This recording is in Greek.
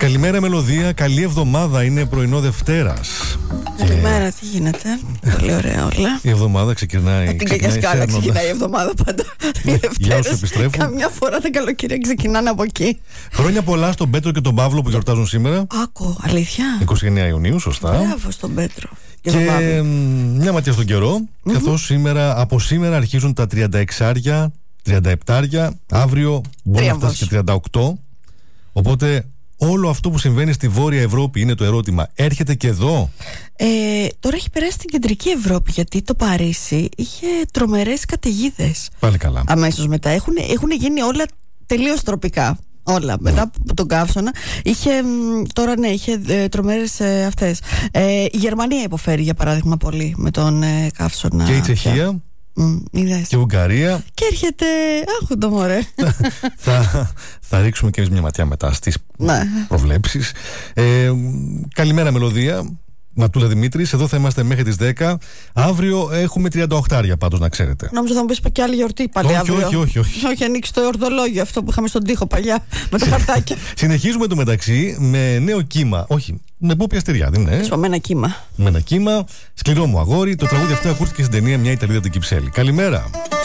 Καλημέρα μελωδία, καλή εβδομάδα, είναι πρωινό Δευτέρας. Καλημέρα, τι γίνεται? Πολύ ωραία όλα. Η εβδομάδα ξεκινάει. Από την κακιά σκάλα ξεκινάει η εβδομάδα πάντα. Για όσους επιστρέφουν. Καμιά φορά τα καλοκαίρια ξεκινάνε από εκεί. Χρόνια πολλά στον Πέτρο και τον Παύλο που γιορτάζουν σήμερα. Άκου, αλήθεια. 29 Ιουνίου, σωστά. Μπράβο στον Πέτρο. Και μια ματιά στον καιρό, καθώς από σήμερα αρχίζουν τα 36άρια, 37άρια, αύριο μπορεί να φτάσει και 38. Οπότε όλο αυτό που συμβαίνει στη Βόρεια Ευρώπη είναι το ερώτημα. Έρχεται και εδώ? Τώρα έχει περάσει στην Κεντρική Ευρώπη, γιατί το Παρίσι είχε τρομερές καταιγίδες. Πάλι καλά. Αμέσως μετά έχουν γίνει όλα τελείως τροπικά. Όλα. Μετά από τον καύσωνα είχε τρομερές αυτές. Η Γερμανία υποφέρει για παράδειγμα πολύ με τον καύσωνα. Και η Τσεχία. Και η Ουγγαρία. Και έρχεται. Άχου το μωρέ. Θα ρίξουμε και εμείς μια ματιά μετά στις προβλέψεις. Καλημέρα μελωδία. Ματούλα Δημήτρης, εδώ θα είμαστε μέχρι τις 10. Αύριο έχουμε 38άρια πάντως, να ξέρετε. Νόμιζα θα μου πεις και άλλη γιορτή πάλι αύριο. Όχι, ανοίξει το ορδολόγιο αυτό που είχαμε στον τοίχο παλιά με τα χαρτάκια. Συνεχίζουμε το μεταξύ με νέο κύμα. Όχι, με Πόπη Αστεριά, δεν είναι? Με ένα κύμα. Με ένα κύμα. Σκληρό μου αγόρι. Το τραγούδι αυτό ακούστηκε στην ταινία Μια Ιταλίδα από την Κυψέλη. Καλημέρα.